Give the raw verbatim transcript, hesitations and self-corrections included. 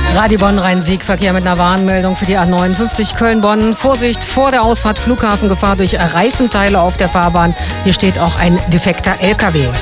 Radio Bonn Rhein-Sieg, Verkehr mit einer Warnmeldung für die A neunundfünfzig Köln-Bonn. Vorsicht vor der Ausfahrt Flughafengefahr durch Reifenteile auf der Fahrbahn. Hier steht auch ein defekter L K W.